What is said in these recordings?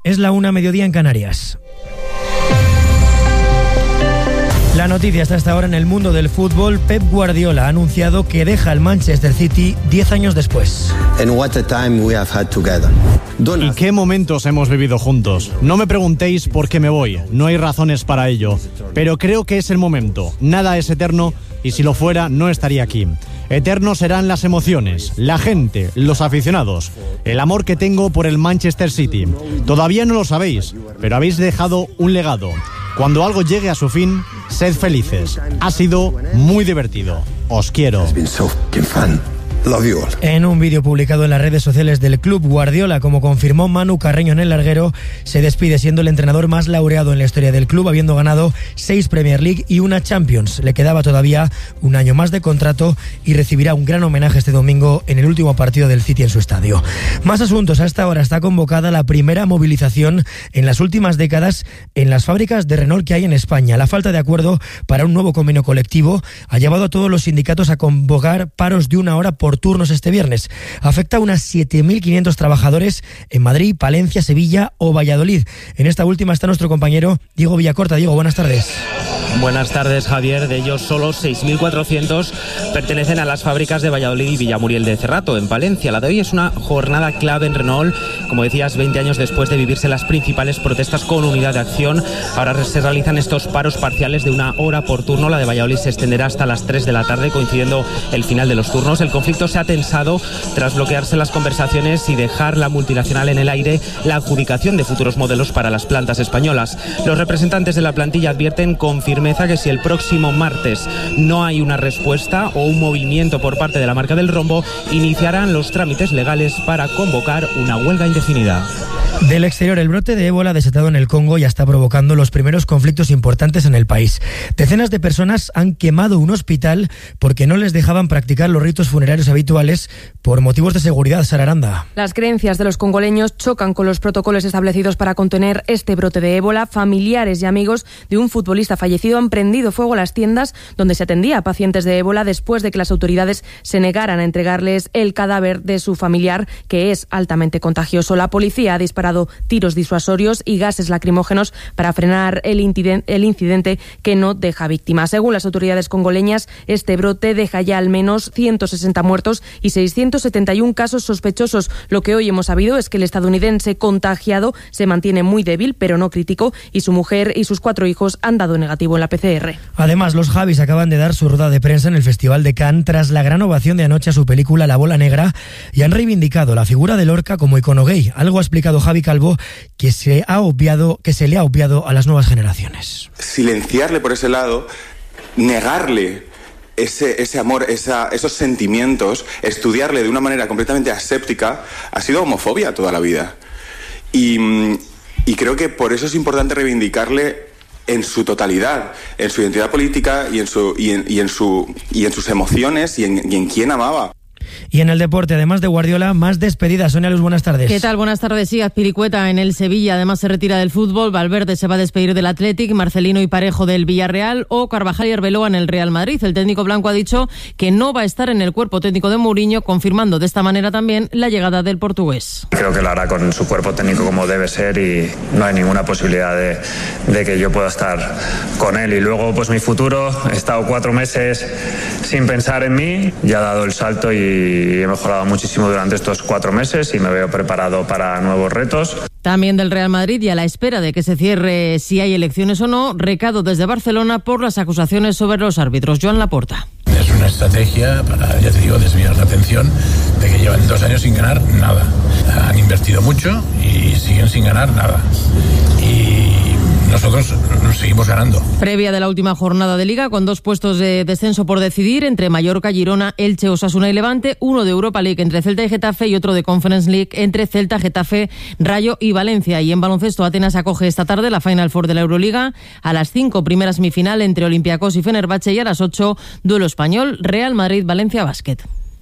Es la 1:00 en Canarias. La noticia está hasta ahora en el mundo del fútbol. Pep Guardiola ha anunciado que deja el Manchester City 10 años después. ¿Y qué momentos hemos vivido juntos? No me preguntéis por qué me voy, no hay razones para ello. Pero creo que es el momento. Nada es eterno y si lo fuera no estaría aquí. Eternos serán las emociones, la gente, los aficionados, el amor que tengo por el Manchester City. Todavía no lo sabéis, pero habéis dejado un legado. Cuando algo llegue a su fin, sed felices. Ha sido muy divertido. Os quiero. En un vídeo publicado en las redes sociales del club, Guardiola, como confirmó Manu Carreño en El Larguero, se despide siendo el entrenador más laureado en la historia del club, habiendo ganado 6 Premier League y una Champions. Le quedaba todavía un año más de contrato y recibirá un gran homenaje este domingo en el último partido del City en su estadio. Más asuntos. Hasta ahora está convocada la primera movilización en las últimas décadas en las fábricas de Renault que hay en España. La falta de acuerdo para un nuevo convenio colectivo ha llevado a todos los sindicatos a convocar paros de 1 hora por turnos este viernes. Afecta a unas 7.500 trabajadores en Madrid, Palencia, Sevilla o Valladolid. En esta última está nuestro compañero Diego Villacorta. Diego, buenas tardes. Buenas tardes, Javier. De ellos, solo 6.400 pertenecen a las fábricas de Valladolid y Villamuriel de Cerrato, en Palencia. La de hoy es una jornada clave en Renault. Como decías, 20 años después de vivirse las principales protestas con unidad de acción, ahora se realizan estos paros parciales de 1 hora por turno. La de Valladolid se extenderá hasta las 3 de la tarde, coincidiendo el final de los turnos. El conflicto se ha tensado tras bloquearse las conversaciones y dejar la multinacional en el aire la adjudicación de futuros modelos para las plantas españolas. Los representantes de la plantilla advierten con firmeza que si el próximo martes no hay una respuesta o un movimiento por parte de la marca del rombo, iniciarán los trámites legales para convocar una huelga indefinida. Del exterior, el brote de ébola desatado en el Congo ya está provocando los primeros conflictos importantes en el país. Decenas de personas han quemado un hospital porque no les dejaban practicar los ritos funerarios habituales por motivos de seguridad. Sara Aranda. Las creencias de los congoleños chocan con los protocolos establecidos para contener este brote de ébola. Familiares y amigos de un futbolista fallecido han prendido fuego a las tiendas donde se atendía a pacientes de ébola después de que las autoridades se negaran a entregarles el cadáver de su familiar, que es altamente contagioso. La policía ha disparado tiros disuasorios y gases lacrimógenos para frenar el incidente que no deja víctimas. Según las autoridades congoleñas, este brote deja ya al menos 160 muertos y 671 casos sospechosos. Lo que hoy hemos sabido es que el estadounidense contagiado se mantiene muy débil, pero no crítico, y su mujer y sus 4 hijos han dado negativo en la PCR. Además, los Javis acaban de dar su rueda de prensa en el Festival de Cannes tras la gran ovación de anoche a su película La Bola Negra y han reivindicado la figura de Lorca como icono gay. Algo ha explicado Javi Calvo que se le ha obviado a las nuevas generaciones. Silenciarle por ese lado, negarle ese amor, esos sentimientos, estudiarle de una manera completamente aséptica, ha sido homofobia toda la vida. Y creo que por eso es importante reivindicarle en su totalidad, en su identidad política y en sus emociones y en quién amaba. Y en el deporte, además de Guardiola, más despedidas. Sonia Luz, buenas tardes. ¿Qué tal? Buenas tardes. Sí, Azpilicueta en el Sevilla, además se retira del fútbol. Valverde se va a despedir del Athletic, Marcelino y Parejo del Villarreal o Carvajal y Arbeloa en el Real Madrid. El técnico blanco ha dicho que no va a estar en el cuerpo técnico de Mourinho, confirmando de esta manera también la llegada del portugués. Creo que lo hará con su cuerpo técnico como debe ser y no hay ninguna posibilidad de que yo pueda estar con él. Y luego, pues mi futuro, he estado 4 meses sin pensar en mí, ya he dado el salto y he mejorado muchísimo durante estos 4 meses y me veo preparado para nuevos retos. También del Real Madrid y a la espera de que se cierre si hay elecciones o no, recado desde Barcelona por las acusaciones sobre los árbitros. Joan Laporta. Es una estrategia para, ya te digo, desviar la atención de que llevan 2 años sin ganar nada. Han invertido mucho y siguen sin ganar nada. Y nosotros seguimos ganando. Previa de la última jornada de Liga, con 2 puestos de descenso por decidir entre Mallorca, Girona, Elche, Osasuna y Levante, uno de Europa League entre Celta y Getafe y otro de Conference League entre Celta, Getafe, Rayo y Valencia. Y en baloncesto, Atenas acoge esta tarde la Final Four de la Euroliga. A las 5, primera semifinal entre Olympiacos y Fenerbahce, y a las 8, duelo español, Real Madrid-Valencia Basket.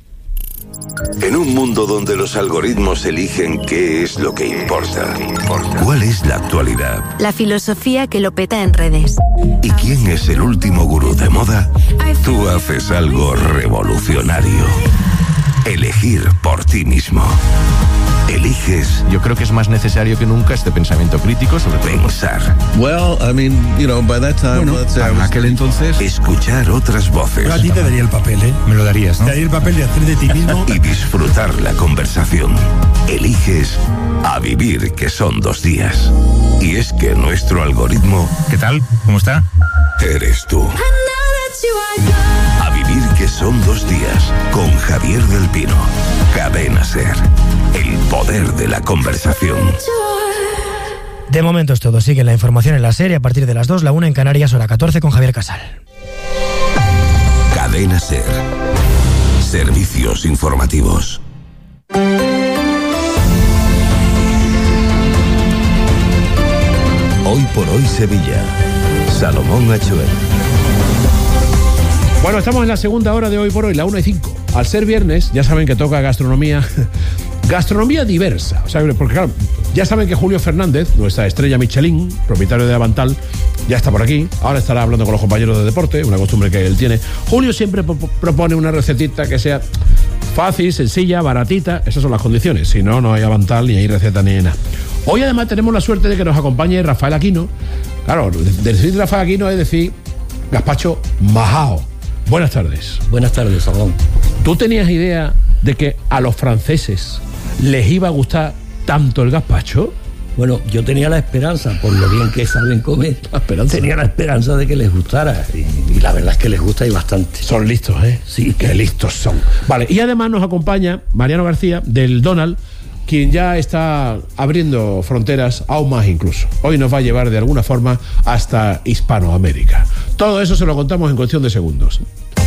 En un mundo donde los algoritmos eligen qué es lo que importa, ¿cuál es la actualidad? La filosofía que lo peta en redes. ¿Y quién es el último gurú de moda? Tú haces algo revolucionario. Elegir por ti mismo. Eliges. Yo creo que es más necesario que nunca este pensamiento crítico sobre pensar. Well, I mean, you know, by that time, en aquel entonces, escuchar otras voces. Pero a ti te daría el papel, ¿eh? Me lo darías, ¿no? Te daría el papel de hacer de ti mismo y disfrutar la conversación. Eliges A Vivir, que son 2 días. Y es que nuestro algoritmo... ¿Qué tal? ¿Cómo está? Eres tú. A Vivir, que son 2 días. Con Javier del Pino. Cadena SER. El poder de la conversación. De momento es todo. Sigue la información en la serie a partir de las 2, la 1 en Canarias, hora 14 con Javier Casal. Cadena SER. Servicios informativos. Hoy por hoy Sevilla. Salomón Achuel. Bueno, estamos en la segunda hora de Hoy por Hoy, la 1:05. Al ser viernes, ya saben que toca gastronomía. Gastronomía diversa. O sea, porque claro, ya saben que Julio Fernández, nuestra estrella Michelin, propietario de Avantal, ya está por aquí. Ahora estará hablando con los compañeros de deporte, una costumbre que él tiene. Julio siempre propone una recetita que sea fácil, sencilla, baratita. Esas son las condiciones. Si no, no hay Avantal, ni hay receta, ni hay nada. Hoy además tenemos la suerte de que nos acompañe Rafael Aquino. Claro, decir Rafael Aquino es decir gazpacho majao. Buenas tardes. Buenas tardes, Salón. ¿Tú tenías idea de que a los franceses les iba a gustar tanto el gazpacho? Bueno, yo tenía la esperanza, por lo bien que saben comer, tenía la esperanza de que les gustara. Y la verdad es que les gusta y bastante. Son listos, ¿eh? Sí. Qué listos son. Vale, y además nos acompaña Mariano García, del Donald, quien ya está abriendo fronteras aún más incluso. Hoy nos va a llevar de alguna forma hasta Hispanoamérica. Todo eso se lo contamos en cuestión de segundos.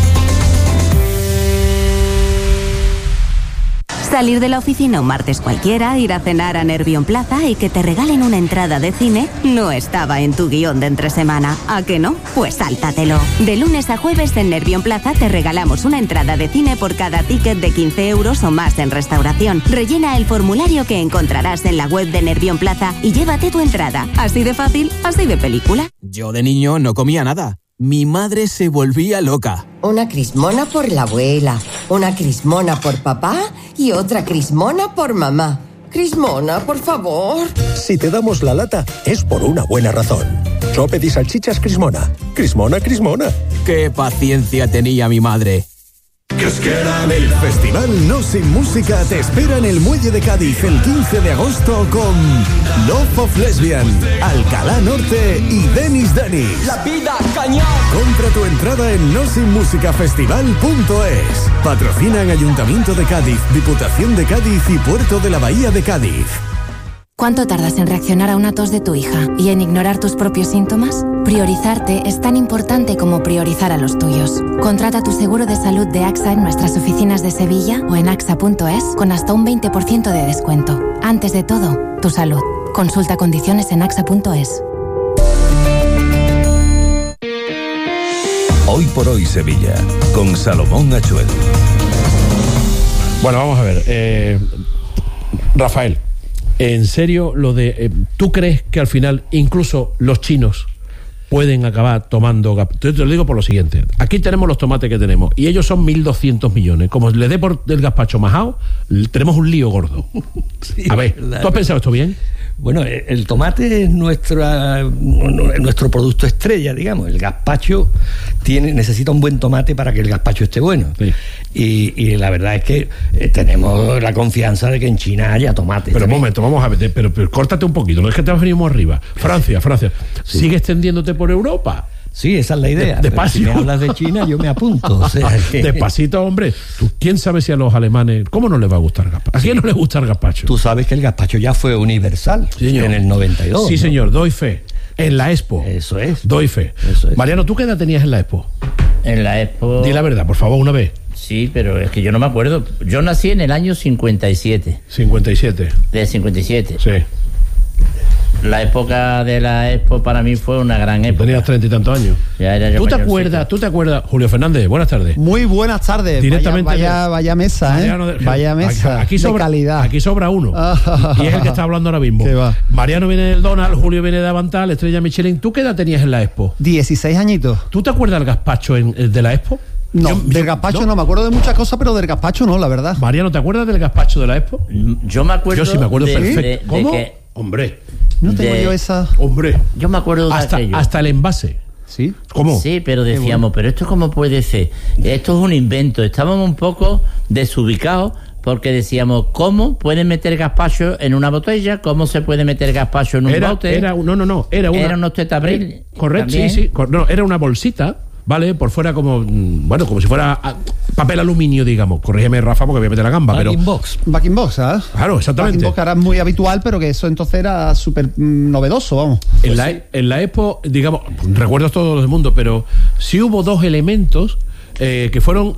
Salir de la oficina un martes cualquiera, ir a cenar a Nervión Plaza y que te regalen una entrada de cine no estaba en tu guión de entre semana. ¿A que no? Pues sáltatelo. De lunes a jueves en Nervión Plaza te regalamos una entrada de cine por cada ticket de 15 euros o más en restauración. Rellena el formulario que encontrarás en la web de Nervión Plaza y llévate tu entrada. Así de fácil, así de película. Yo de niño no comía nada. Mi madre se volvía loca. Una crismona por la abuela, una crismona por papá y otra crismona por mamá. Crismona, por favor. Si te damos la lata, es por una buena razón. Sope y salchichas Crismona. Crismona, Crismona. ¡Qué paciencia tenía mi madre! El Festival No Sin Música te espera en el Muelle de Cádiz el 15 de agosto con Love of Lesbian, Alcalá Norte y Denis Denis. ¡La vida, cañón! Compra tu entrada en nosinmusicafestival.es. Patrocinan Ayuntamiento de Cádiz, Diputación de Cádiz y Puerto de la Bahía de Cádiz. ¿Cuánto tardas en reaccionar a una tos de tu hija y en ignorar tus propios síntomas? Priorizarte es tan importante como priorizar a los tuyos. Contrata tu seguro de salud de AXA en nuestras oficinas de Sevilla o en axa.es con hasta un 20% de descuento. Antes de todo, tu salud. Consulta condiciones en axa.es. Hoy por hoy Sevilla, con Salomón Achuel. Bueno, vamos a ver. Rafael, en serio, lo de... ¿tú crees que al final incluso los chinos pueden acabar tomando... Te lo digo por lo siguiente. Aquí tenemos los tomates que tenemos y ellos son 1.200 millones. Como le dé por el gazpacho majao, tenemos un lío gordo. Sí, a ver, ¿tú has pensado esto bien? Bueno, el tomate es nuestro producto estrella, digamos. El gazpacho necesita un buen tomate para que el gazpacho esté bueno. Sí. Y la verdad es que tenemos la confianza de que en China haya tomate. Pero un momento, vamos a ver, pero córtate un poquito, no es que te has venido muy arriba. Francia, sí. ¿Sigue extendiéndote por Europa? Sí, esa es la idea. Despacio. Si me hablas de China, yo me apunto. O sea, Despacito, hombre. ¿Quién sabe si a los alemanes... ¿Cómo no les va a gustar el gazpacho? ¿A quién no les gusta el gazpacho? Tú sabes que el gazpacho ya fue universal, sí, en el 92. Sí, ¿no? Señor, doy fe. En la Expo. Eso es. Doy fe. Eso es. Mariano, ¿tú qué edad tenías en la Expo? En la Expo... Di la verdad, por favor, una vez. Sí, pero es que yo no me acuerdo. Yo nací en el año 57. 57. De 57. Sí. La época de la Expo para mí fue una gran época. Tenías 30 y tantos años. Ya era yo. ¿Tú te acuerdas, Julio Fernández? Buenas tardes. Muy buenas tardes. Directamente vaya mesa, vaya mesa. Aquí sobra, de calidad. Aquí sobra uno. Y es el que está hablando ahora mismo. Mariano viene del Donald, Julio viene de Avantal, Estrella Michelin. ¿Tú qué edad tenías en la Expo? 16 añitos. ¿Tú te acuerdas del gazpacho de la Expo? No, del gazpacho no, me acuerdo de muchas cosas, pero del gazpacho no, la verdad. Mariano, ¿te acuerdas del gazpacho de la Expo? Yo me acuerdo. Yo sí me acuerdo perfecto. ¿Cómo? Que, hombre. No tengo yo esa. Hombre. Yo me acuerdo de aquello. Hasta el envase. ¿Sí? ¿Cómo? Sí, pero decíamos, pero esto cómo puede ser. Esto es un invento. Estábamos un poco desubicados porque decíamos, ¿cómo pueden meter gazpacho en una botella? ¿Cómo se puede meter gazpacho en un bote? Era unos tetabril. Correcto, sí. No, era una bolsita, ¿vale? Por fuera como si fuera papel aluminio, digamos. Corrígeme, Rafa, porque voy a meter la gamba. Backing box, ¿sabes? Claro, exactamente. Backing box era muy habitual, pero que eso entonces era súper novedoso, vamos. En la Expo, digamos, recuerdo todos los del mundo, pero sí hubo dos elementos que fueron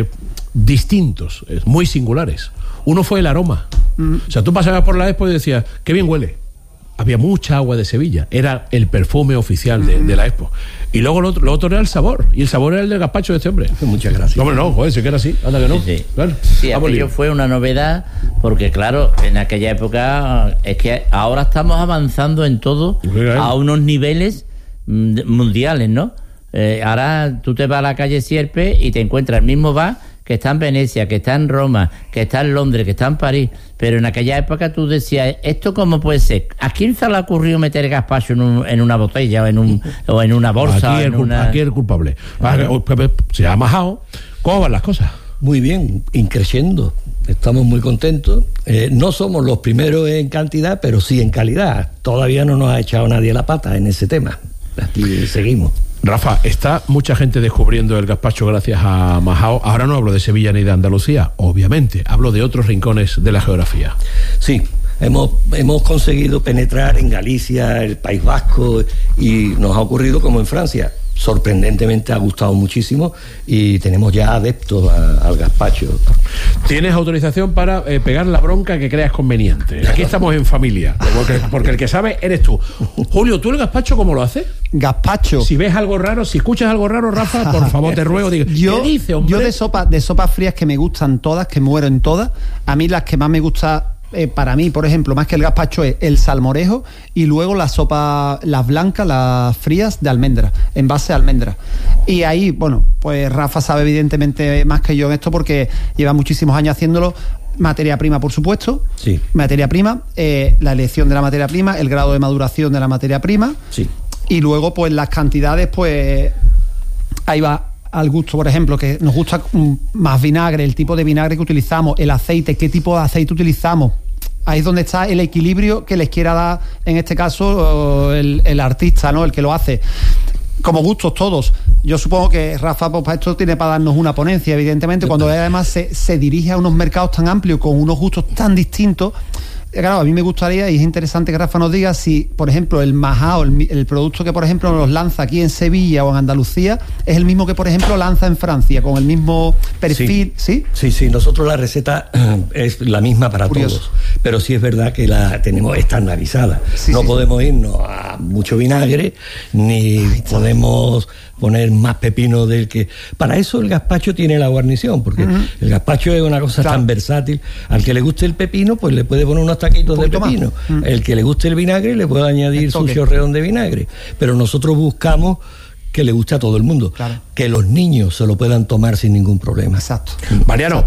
distintos, muy singulares. Uno fue el aroma. O sea, tú pasabas por la Expo y decías, qué bien huele. Había mucha agua de Sevilla, era el perfume oficial de la Expo. Y luego lo otro era el sabor, y el sabor era el del gazpacho de este hombre. Muchas gracias. No, hombre, no, joder, sí que era así, anda que no. Sí, claro. Sí, aquello fue una novedad, porque claro, en aquella época es que ahora estamos avanzando en todo a unos niveles mundiales, ¿no? Ahora tú te vas a la calle Sierpe y te encuentras el mismo bar que está en Venecia, que está en Roma, que está en Londres, que está en París, pero en aquella época tú decías, ¿esto cómo puede ser? ¿A quién se le ha ocurrido meter gazpacho en una botella o en una bolsa? Aquí el culpable. Claro. Se ha majado. ¿Cómo van las cosas? Muy bien, increciendo. Estamos muy contentos. No somos los primeros en cantidad, pero sí en calidad. Todavía no nos ha echado nadie la pata en ese tema. Aquí seguimos. Rafa, está mucha gente descubriendo el gazpacho gracias a Majao. Ahora no hablo de Sevilla ni de Andalucía, obviamente. Hablo de otros rincones de la geografía. Sí, hemos conseguido penetrar en Galicia, el País Vasco, y nos ha ocurrido como en Francia. Sorprendentemente ha gustado muchísimo y tenemos ya adeptos al gazpacho. Tienes autorización para pegar la bronca que creas conveniente. Aquí estamos en familia, porque el que sabe eres tú. Julio, ¿tú el gazpacho cómo lo haces? Gazpacho. Si ves algo raro, si escuchas algo raro, Rafa, por favor, te ruego, diga, ¿qué dice, hombre? Yo de sopas frías que me gustan todas, que muero en todas, a mí las que más me gusta... para mí, por ejemplo, más que el gazpacho es el salmorejo y luego las blancas, las frías de almendra, en base a almendra. Y ahí, bueno, pues Rafa sabe evidentemente más que yo en esto porque lleva muchísimos años haciéndolo. Materia prima, por supuesto. Sí. Materia prima, la elección de la materia prima, el grado de maduración de la materia prima. Sí. Y luego, pues las cantidades, pues ahí va. Al gusto, por ejemplo, que nos gusta más vinagre, el tipo de vinagre que utilizamos, el aceite, qué tipo de aceite utilizamos. Ahí es donde está el equilibrio que les quiera dar, en este caso, el artista, ¿no? El que lo hace. Como gustos todos. Yo supongo que Rafa, pues, para esto tiene para darnos una ponencia, evidentemente, cuando además se dirige a unos mercados tan amplios, con unos gustos tan distintos. Claro, a mí me gustaría, y es interesante que Rafa nos diga si, por ejemplo, el Majao, el producto que, por ejemplo, nos lanza aquí en Sevilla o en Andalucía, es el mismo que, por ejemplo, lanza en Francia, con el mismo perfil, ¿sí? Sí, nosotros la receta es la misma para todos, pero sí es verdad que la tenemos estandarizada. No podemos irnos a mucho vinagre, ni podemos poner más pepino del que... Para eso el gazpacho tiene la guarnición, porque el gazpacho es una cosa tan versátil. Al que le guste el pepino, pues le puede poner unos taquitos de pepino. El que le guste el vinagre, le puede añadir su chorreón de vinagre. Pero nosotros buscamos que le guste a todo el mundo. Claro. Que los niños se lo puedan tomar sin ningún problema. Exacto. Mariano,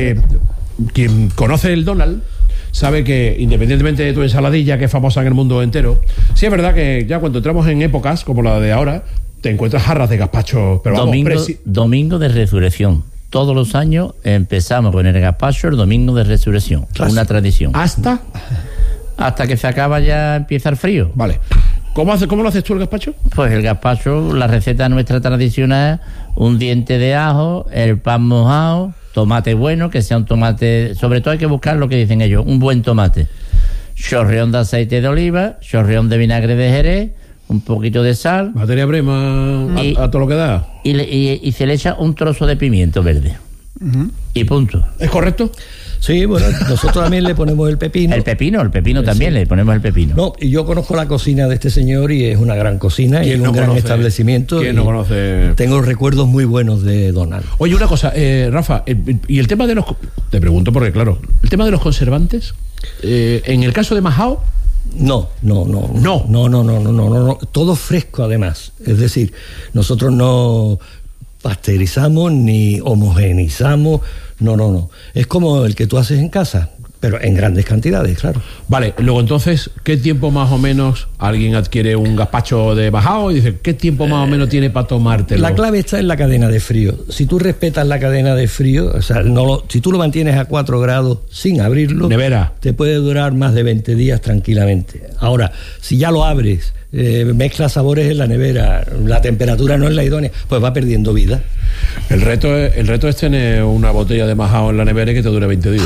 quien conoce el Donald sabe que, independientemente de tu ensaladilla, que es famosa en el mundo entero, sí es verdad que ya cuando entramos en épocas como la de ahora, te encuentras jarras de gazpacho. Pero domingo de resurrección. Todos los años empezamos con el gazpacho el domingo de resurrección. Una tradición. ¿Hasta? Hasta que se acaba, ya empieza el frío. Vale. ¿Cómo lo haces tú el gazpacho? Pues el gazpacho, la receta nuestra tradicional, un diente de ajo, el pan mojado, tomate bueno, que sea un tomate... Sobre todo hay que buscar lo que dicen ellos, un buen tomate. Chorreón de aceite de oliva, chorreón de vinagre de Jerez, un poquito de sal. Materia prima a todo lo que da. Y se le echa un trozo de pimiento verde. Y punto. ¿Es correcto? Sí, bueno, nosotros también le ponemos el pepino. El pepino también, le ponemos el pepino. No, y yo conozco la cocina de este señor y es una gran cocina y es un gran establecimiento. ¿Quién no conoce? Tengo recuerdos muy buenos de Donald. Oye, una cosa, Rafa, y el tema de los... Te pregunto porque, claro, el tema de los conservantes, en el caso de Majao... No. Todo fresco además. Es decir, nosotros no pasteurizamos ni homogeneizamos. No. Es como el que tú haces en casa, pero en grandes cantidades, claro. Vale, luego entonces, ¿qué tiempo más o menos alguien adquiere un gazpacho de bajao y dice, ¿qué tiempo más o menos tiene para tomártelo? La clave está en la cadena de frío. Si tú respetas la cadena de frío, o sea, si tú lo mantienes a 4 grados sin abrirlo, nevera, te puede durar más de 20 días tranquilamente. Ahora, si ya lo abres, mezcla sabores en la nevera, la temperatura no es la idónea, pues va perdiendo vida. El reto es tener una botella de majao en la nevera y que te dure 20 días.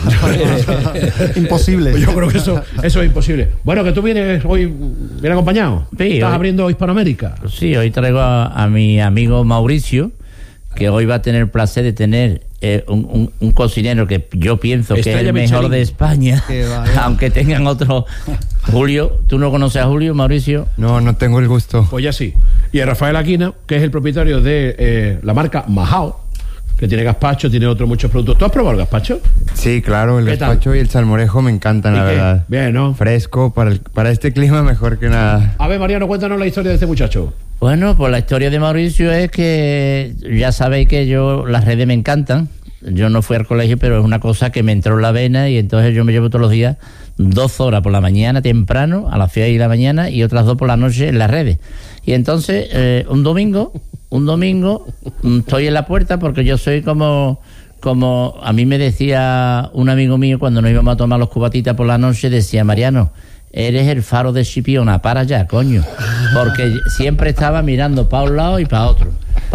Imposible. Yo creo que eso es imposible. Bueno, que tú vienes hoy bien acompañado. Sí, ¿Estás abriendo Hispanoamérica? Sí, hoy traigo a mi amigo Mauricio, que hoy va a tener el placer de tener un cocinero que yo pienso que es el mejor de España, aunque tengan otro. Julio, ¿tú no conoces a Julio, Mauricio? No tengo el gusto. Pues ya sí. Y a Rafael Aquina, que es el propietario de la marca Majao, que tiene gazpacho, tiene otros muchos productos. ¿Tú has probado el gazpacho? Sí, claro, el gazpacho y el salmorejo me encantan, la verdad. Bien, ¿no? Fresco, para este clima mejor que nada. A ver, Mariano, cuéntanos la historia de este muchacho. Bueno, pues la historia de Mauricio es que ya sabéis que las redes me encantan. Yo no fui al colegio, pero es una cosa que me entró en la vena y entonces yo me llevo todos los días 2 horas por la mañana temprano, a las 6 de la mañana, y otras 2 por la noche en las redes. Y entonces, un domingo, estoy en la puerta porque yo soy como a mí me decía un amigo mío cuando nos íbamos a tomar los cubatitas por la noche, decía, Mariano, eres el faro de Chipiona, para allá, coño. Porque siempre estaba mirando para un lado y para otro.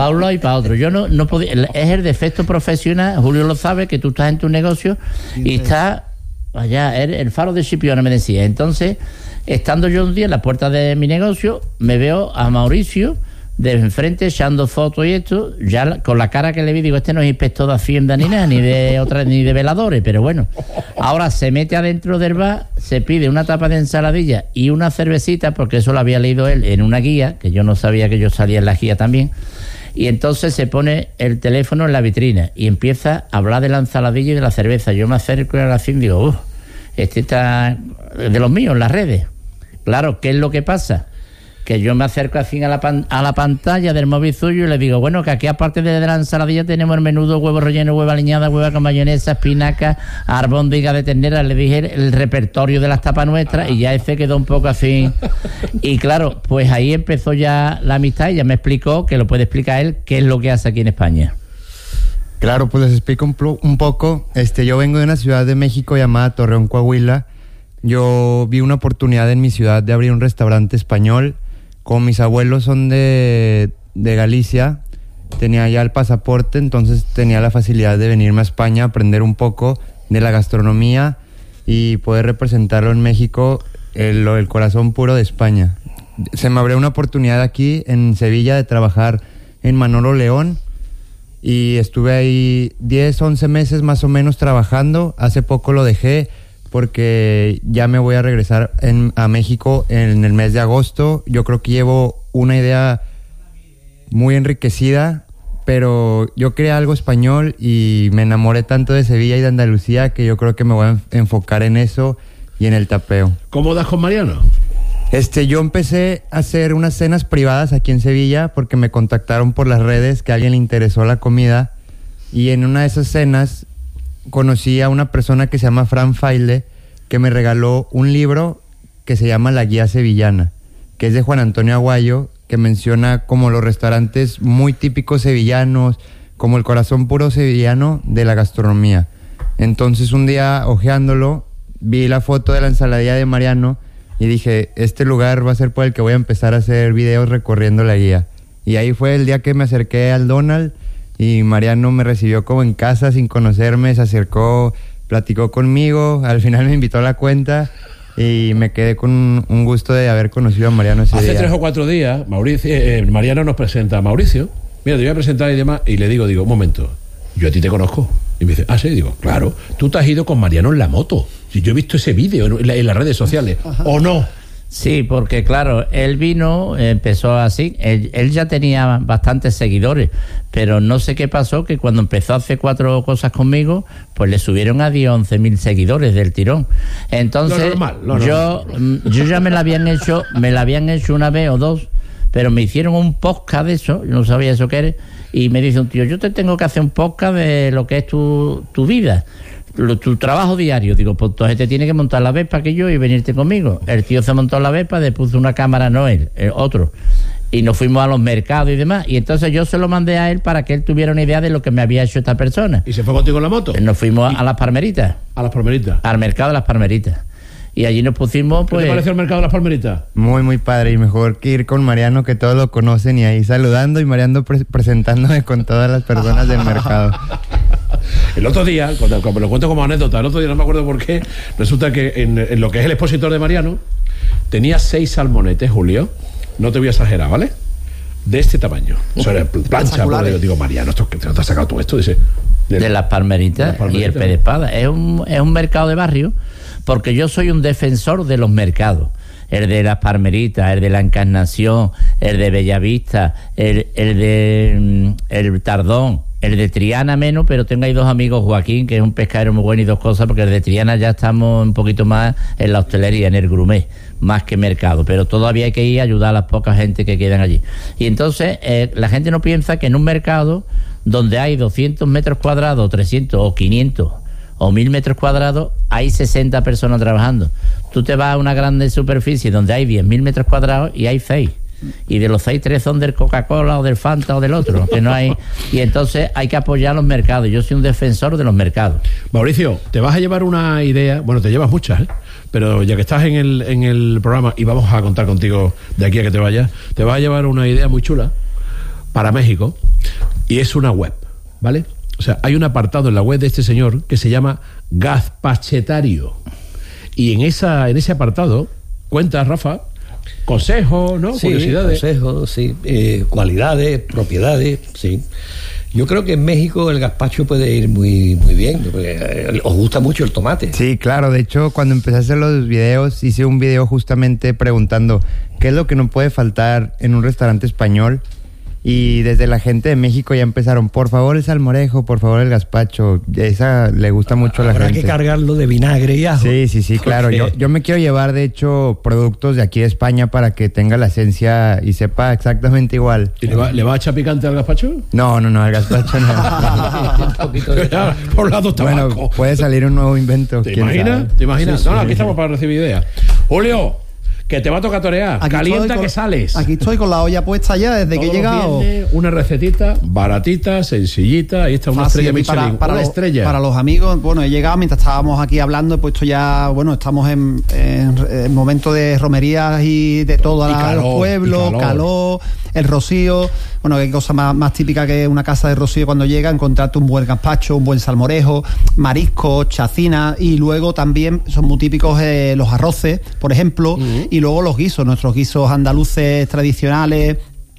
Yo no podía, es el defecto profesional, Julio lo sabe, que tú estás en tu negocio y estás allá, el faro de Chipiona, me decía. Entonces, estando yo un día en la puerta de mi negocio, me veo a Mauricio de enfrente echando fotos y esto, ya con la cara que le vi, digo, este no es inspector de Hacienda ni nada, ni de veladores, pero bueno. Ahora se mete adentro del bar, se pide una tapa de ensaladilla y una cervecita, porque eso lo había leído él en una guía, que yo no sabía que yo salía en la guía también. Y entonces se pone el teléfono en la vitrina y empieza a hablar de la ensaladilla y de la cerveza. Yo me acerco a la fin y digo, este está de los míos en las redes. Claro, ¿qué es lo que pasa? Que yo me acerco así a la pantalla del móvil suyo y le digo, bueno, que aquí aparte de la ensaladilla tenemos el menudo, huevo relleno, huevo aliñada, huevo con mayonesa, espinaca, albóndiga de ternera. Le dije el repertorio de las tapas nuestras y ya ese quedó un poco así. Y claro, pues ahí empezó ya la amistad y ya me explicó, que lo puede explicar él, qué es lo que hace aquí en España. Claro, pues les explico un poco. Yo vengo de una ciudad de México llamada Torreón, Coahuila. Yo vi una oportunidad en mi ciudad de abrir un restaurante español. Como mis abuelos son de Galicia, tenía ya el pasaporte, entonces tenía la facilidad de venirme a España a aprender un poco de la gastronomía y poder representarlo en México, el corazón puro de España. Se me abrió una oportunidad aquí en Sevilla de trabajar en Manolo León y estuve ahí 10, 11 meses más o menos trabajando. Hace poco lo dejé porque ya me voy a regresar a México en el mes de agosto. Yo creo que llevo una idea muy enriquecida, pero yo creé algo español y me enamoré tanto de Sevilla y de Andalucía que yo creo que me voy a enfocar en eso y en el tapeo. ¿Cómo das con Mariano? Yo empecé a hacer unas cenas privadas aquí en Sevilla porque me contactaron por las redes que a alguien le interesó la comida, y en una de esas cenas conocí a una persona que se llama Fran Faile, que me regaló un libro que se llama La Guía Sevillana, que es de Juan Antonio Aguayo, que menciona como los restaurantes muy típicos sevillanos, como el corazón puro sevillano de la gastronomía. Entonces un día, hojeándolo, vi la foto de la ensaladilla de Mariano y dije, este lugar va a ser por el que voy a empezar a hacer videos recorriendo la guía. Y ahí fue el día que me acerqué al Donald y Mariano me recibió como en casa sin conocerme, se acercó, platicó conmigo, al final me invitó a la cuenta y me quedé con un gusto de haber conocido a Mariano ese día. Hace 3 o 4 días, Mariano nos presenta a Mauricio. Mira, te voy a presentar y demás, y le digo, un momento, yo a ti te conozco. Y me dice, ¿ah, sí? Digo, claro, tú te has ido con Mariano en la moto. Si yo he visto ese vídeo en las redes sociales, ¿o no? Sí, porque claro, él vino, empezó así, él ya tenía bastantes seguidores, pero no sé qué pasó, que cuando empezó a hacer 4 cosas conmigo, pues le subieron a 10, 11.000 seguidores del tirón. Entonces, yo ya me la habían hecho una vez o dos, pero me hicieron un podcast de eso, yo no sabía eso qué era, y me dice un tío, yo te tengo que hacer un podcast de lo que es tu vida, tu trabajo diario. Digo, pues entonces te tiene que montar la Vespa que yo y venirte conmigo. El tío se montó la Vespa, le puso una cámara, no él, el otro, y nos fuimos a los mercados y demás, y entonces yo se lo mandé a él para que él tuviera una idea de lo que me había hecho esta persona. ¿Y se fue contigo en la moto? Nos fuimos a las Palmeritas. ¿A las Palmeritas? Al mercado de las Palmeritas. Y allí nos pusimos, pues... ¿Qué te pareció el mercado de las Palmeritas? Muy, muy padre, y mejor que ir con Mariano, que todos lo conocen, y ahí saludando y Mariano presentándome con todas las personas del mercado. El otro día, cuando lo cuento como anécdota, el otro día no me acuerdo por qué, resulta que en lo que es el expositor de Mariano, tenía 6 salmonetes, Julio, no te voy a exagerar, ¿vale? De este tamaño. Eso era plancha, yo digo, Mariano, ¿esto, ¿te has sacado todo esto? Dice, de las Palmeritas y el Pez de Espada. Es un mercado de barrio, porque yo soy un defensor de los mercados. El de las Palmeritas, el de la Encarnación, el de Bellavista, el de el Tardón, el de Triana menos, pero tengo ahí 2 amigos, Joaquín, que es un pescadero muy bueno, y 2 cosas, porque el de Triana ya estamos un poquito más en la hostelería, en el gourmet, más que mercado, pero todavía hay que ir a ayudar a las pocas gente que quedan allí. Y entonces la gente no piensa que en un mercado donde hay 200 metros cuadrados, 300 o 500 o 1000 metros cuadrados, hay 60 personas trabajando. Tú te vas a una grande superficie donde hay 10.000 metros cuadrados y hay 6. Y de los 6, 3 son del Coca-Cola o del Fanta o del otro, que no hay. Y entonces hay que apoyar los mercados. Yo soy un defensor de los mercados. Mauricio, te vas a llevar una idea, bueno, te llevas muchas, pero ya que estás en el programa, y vamos a contar contigo de aquí a que te vayas, te vas a llevar una idea muy chula para México, y es una web, ¿vale? O sea, hay un apartado en la web de este señor que se llama Gazpachetario, y en ese apartado cuenta, Rafa, consejos, ¿no? Sí, curiosidades. Consejos, sí. Cualidades, propiedades, sí. Yo creo que en México el gazpacho puede ir muy, muy bien, porque os gusta mucho el tomate. Sí, claro. De hecho, cuando empecé a hacer los videos, hice un video justamente preguntando qué es lo que no puede faltar en un restaurante español. Y desde la gente de México ya empezaron, por favor el salmorejo, por favor el gazpacho. Esa le gusta mucho a la gente. Habrá que cargarlo de vinagre y ajo. Sí, claro. Yo me quiero llevar, de hecho, productos de aquí de España para que tenga la esencia y sepa exactamente igual. ¿Y le va a echar picante al gazpacho? No, al gazpacho no. Un poquito de por lado tabaco. Bueno, puede salir un nuevo invento. ¿Te imaginas? ¿Te imaginas? Sí, no, aquí estamos para recibir ideas. Julio, que te va a tocar torear. Aquí calienta que sales. Aquí estoy con la olla puesta ya desde que he llegado. Una recetita baratita, sencillita. Ahí está una estrella Michelin. Para estrella. Para los amigos, bueno, he llegado mientras estábamos aquí hablando, he puesto ya, bueno, estamos en momento de romerías y de todo a los pueblos, calor, el rocío. Bueno, qué cosa más típica que una casa de rocío cuando llega, encontrarte un buen gazpacho, un buen salmorejo, mariscos, chacina, y luego también son muy típicos los arroces, por ejemplo, y luego los guisos, nuestros guisos andaluces tradicionales,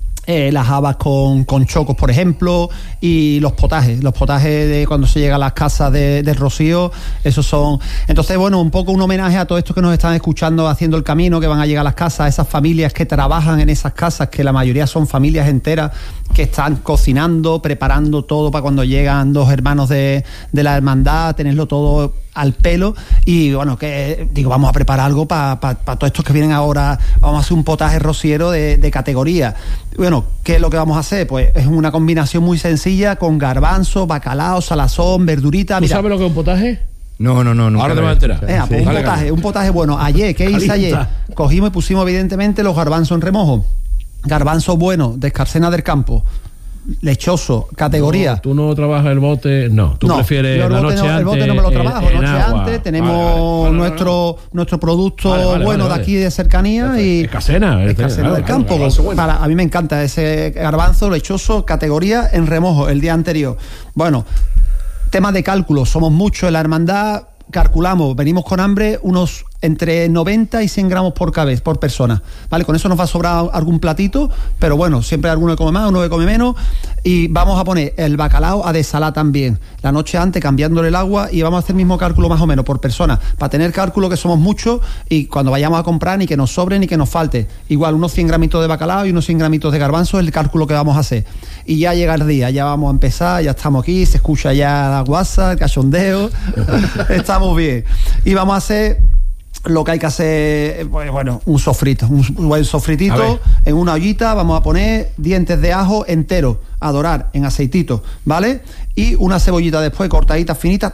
las habas con chocos, por ejemplo, y los potajes de cuando se llega a las casas del Rocío, esos son. Entonces, bueno, un poco un homenaje a todos estos que nos están escuchando haciendo el camino, que van a llegar a las casas, a esas familias que trabajan en esas casas, que la mayoría son familias enteras que están cocinando, preparando todo para cuando llegan 2 hermanos de la hermandad, tenerlo todo al pelo. Y bueno, que digo, vamos a preparar algo para todos estos que vienen ahora. Vamos a hacer un potaje rociero de categoría. Bueno, ¿qué es lo que vamos a hacer? Pues es una combinación muy sencilla con garbanzo, bacalao, salazón, verdurita. ¿Tú sabes lo que es un potaje? No. Ahora te vas a enterar. Pues un potaje bueno. Ayer, ¿qué hice ayer? Cogimos y pusimos evidentemente los garbanzos en remojo. Garbanzo bueno, de escarcena del campo, lechoso, categoría. No, tú no trabajas el bote, no. Tú prefieres la noche antes. El bote no me lo trabajo, noche antes. Tenemos nuestro producto bueno de aquí de cercanía y escarcena del campo. A mí me encanta ese garbanzo lechoso, categoría en remojo el día anterior. Bueno, tema de cálculo, somos muchos en la hermandad. Calculamos, venimos con hambre unos entre 90 y 100 gramos por persona, ¿vale? Con eso nos va a sobrar algún platito, pero bueno, siempre hay alguno que come más, uno que come menos, y vamos a poner el bacalao a desalar también, la noche antes cambiándole el agua, y vamos a hacer el mismo cálculo más o menos por persona, para tener cálculo que somos muchos, y cuando vayamos a comprar ni que nos sobre ni que nos falte, igual unos 100 gramitos de bacalao y unos 100 gramitos de garbanzo es el cálculo que vamos a hacer, y ya llega el día, ya vamos a empezar, ya estamos aquí, se escucha ya la guasa, el cachondeo, estamos bien, y vamos a hacer lo que hay que hacer, bueno, un sofrito, un buen sofritito en una ollita. Vamos a poner dientes de ajo enteros a dorar en aceitito, ¿vale? Y una cebollita después cortadita finita,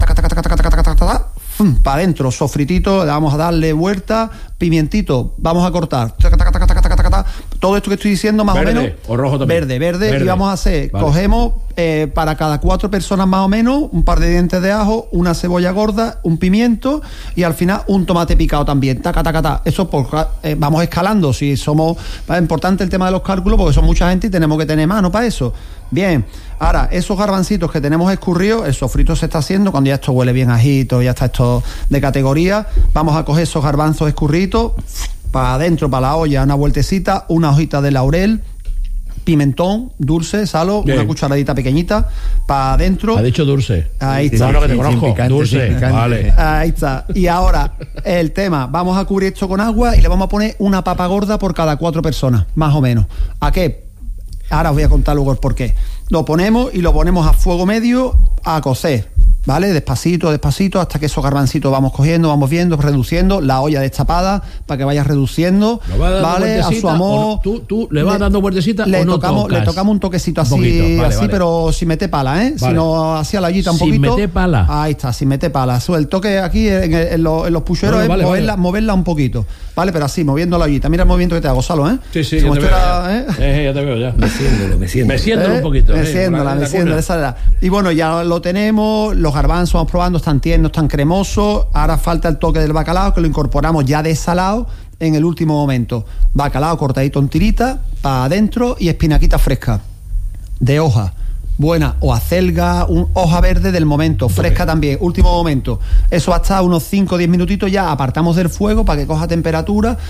para adentro, sofritito, vamos a darle vuelta, pimientito, vamos a cortar, todo esto que estoy diciendo más ¿Verde o menos. o rojo también? Verde. Y vamos a hacer, cogemos para cada 4 personas más o menos, un par de dientes de ajo, una cebolla gorda, un pimiento y al final un tomate picado también, eso vamos escalando. Si somos, es importante el tema de los cálculos porque son mucha gente y tenemos que tener mano para eso. Bien, ahora esos garbancitos que tenemos escurridos, el sofrito se está haciendo cuando ya esto huele bien ajito, ya está esto de categoría. Vamos a coger esos garbanzos escurridos para adentro, para la olla, una vueltecita, una hojita de laurel, pimentón, dulce, salo, una cucharadita pequeñita, para adentro. Ha dicho dulce. Ahí está. No, lo que te conozco. Picante, dulce. Vale. Ahí está. Y ahora, el tema, vamos a cubrir esto con agua y le vamos a poner una papa gorda por cada 4 personas, más o menos. ¿A qué? Ahora os voy a contar luego el porqué. Lo ponemos y lo ponemos a fuego medio a cocer, ¿vale? Despacito, hasta que esos garbancitos vamos cogiendo, vamos viendo, reduciendo, la olla destapada para que vaya reduciendo, ¿vale? A su amor. ¿Tú le vas dando vueltecita le o no tocamos, le tocamos un toquecito así, vale. Pero sin meter pala, ¿eh? Vale. Sino así a la ollita un poquito. Sin meter pala. Ahí está, sin meter pala. El toque aquí en los pucheros es moverla un poquito, ¿vale? Pero así, moviendo la ollita. Mira el movimiento que te hago, Salo, ¿eh? Sí, como ya te veo ya. Meciéndolo un poquito. Meciéndola, esa era. Y bueno, ya lo tenemos, los garbanzos vamos probando, están tiernos, están cremosos. Ahora falta el toque del bacalao, que lo incorporamos ya desalado en el último momento. Bacalao cortadito en tirita, para adentro, y espinaquita fresca, de hoja buena, o acelga, hoja verde del momento, fresca también, último momento. Eso hasta unos 5 o 10 minutitos ya apartamos del fuego para que coja temperatura,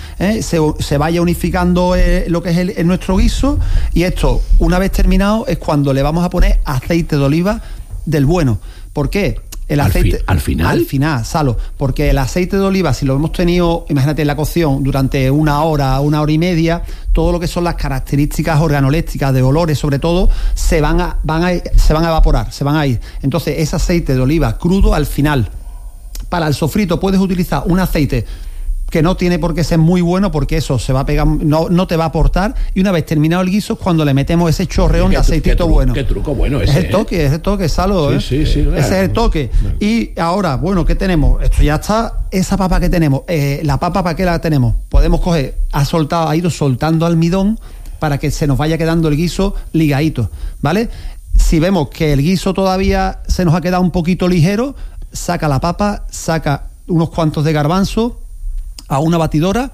se vaya unificando lo que es nuestro guiso. Y esto, una vez terminado, es cuando le vamos a poner aceite de oliva del bueno. ¿Por qué? El aceite al final, Salo, porque el aceite de oliva, si lo hemos tenido, imagínate, en la cocción durante una hora y media, todo lo que son las características organolépticas de olores, sobre todo, se van a evaporar, se van a ir. Entonces, ese aceite de oliva crudo al final. Para el sofrito puedes utilizar un aceite que no tiene por qué ser muy bueno, porque eso se va a pegar, no te va a aportar, y una vez terminado el guiso es cuando le metemos ese chorreón de aceitito bueno. Qué truco bueno ese. Es el toque, Salo, sí, ese es el toque. Y ahora, bueno, ¿qué tenemos? Esto ya está, esa papa que tenemos, la papa, ¿para qué la tenemos? Podemos coger, ha ido soltando almidón para que se nos vaya quedando el guiso ligadito, ¿vale? Si vemos que el guiso todavía se nos ha quedado un poquito ligero, saca la papa, saca unos cuantos de garbanzo a una batidora,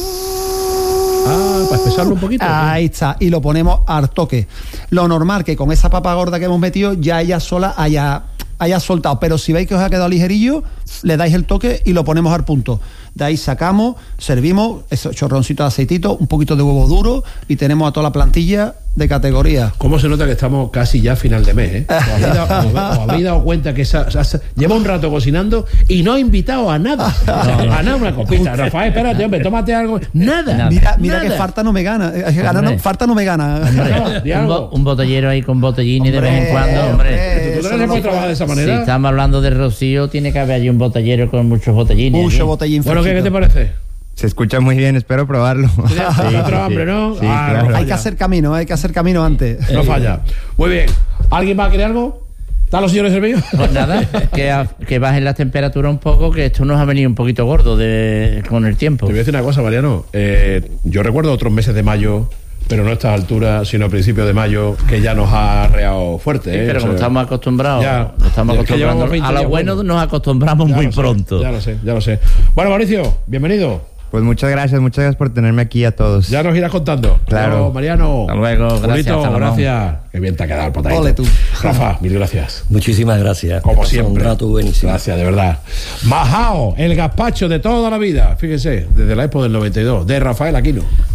para espesarlo un poquito. Ahí está, y lo ponemos al toque. Lo normal que con esa papa gorda que hemos metido ya ella sola haya soltado, pero si veis que os ha quedado ligerillo, le dais el toque y lo ponemos al punto. De ahí sacamos, servimos esos chorroncitos de aceitito, un poquito de huevo duro, y tenemos a toda la plantilla de categoría. ¿Cómo se nota que estamos casi ya a final de mes, ¿Os habéis dado cuenta que lleva un rato cocinando y no ha invitado a nada? A nada, una copita. Rafael, espérate, hombre, tómate algo. Nada. Mira que falta no me gana. Falta no me gana. Un botellero ahí con botellines de vez en cuando, hombre. ¿Tú no puedes trabajar de esa manera? Si estamos hablando de Rocío, tiene que haber allí un botellero con muchos botellines. Mucho botellín. Bueno, ¿qué te parece? Se escucha muy bien, espero probarlo. Hambre, ¿no? Claro. Hay que hacer camino antes. No falla. Muy bien. ¿Alguien va a querer algo? ¿Están los señores servidos? Pues nada, que bajen las temperaturas un poco, que esto nos ha venido un poquito gordo con el tiempo. Te voy a decir una cosa, Mariano. Yo recuerdo otros meses de mayo, pero no a estas alturas, sino a principios de mayo, que ya nos ha arreado fuerte. Sí, pero como estamos acostumbrados, a lo bueno nos acostumbramos muy pronto. Ya lo sé. Bueno, Mauricio, bienvenido. Pues muchas gracias por tenerme aquí a todos. Ya nos irás contando. Claro. Mariano. Hasta luego, gracias. Julito, gracias. Qué bien te ha quedado el potadito. Ole tú. Rafa, mil gracias. Muchísimas gracias. Como siempre. Un rato buenísimo. Gracias, de verdad. Majao, el gazpacho de toda la vida. Fíjense, desde la Expo del 92, de Rafael Aquino.